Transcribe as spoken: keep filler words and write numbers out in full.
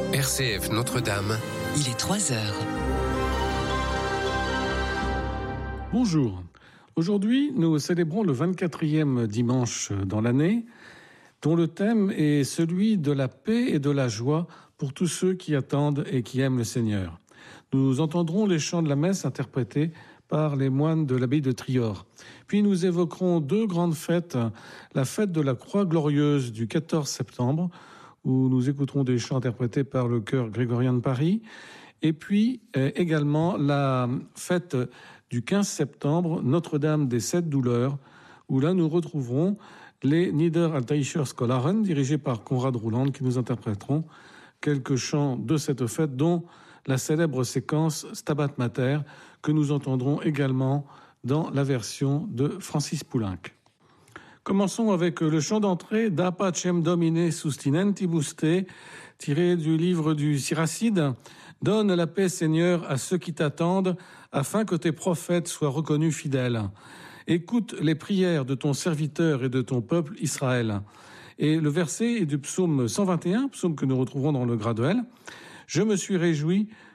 R C F Notre-Dame. Il est trois heures. Bonjour. Aujourd'hui, nous célébrons le vingt-quatrième dimanche dans l'année, dont le thème est celui de la paix et de la joie pour tous ceux qui attendent et qui aiment le Seigneur. Nous entendrons les chants de la messe interprétés par les moines de l'abbaye de Trior. Puis nous évoquerons deux grandes fêtes, la fête de la Croix Glorieuse du quatorze septembre, où nous écouterons des chants interprétés par le chœur grégorien de Paris, et puis euh, également la fête du quinze septembre, Notre-Dame des Sept Douleurs, où là nous retrouverons les Niederaltaischer Scholaren, dirigés par Konrad Rouland, qui nous interpréteront quelques chants de cette fête, dont la célèbre séquence Stabat Mater, que nous entendrons également dans la version de Francis Poulenc. Commençons avec le chant d'entrée Da Pacem Domine Sustinentibus Te, tiré du livre du Siracide. Donne la paix, Seigneur, à ceux qui t'attendent, afin que tes prophètes soient reconnus fidèles. Écoute les prières de ton serviteur et de ton peuple Israël. Et le verset est du psaume cent vingt et un, psaume que nous retrouverons dans le Graduel. Je me suis réjoui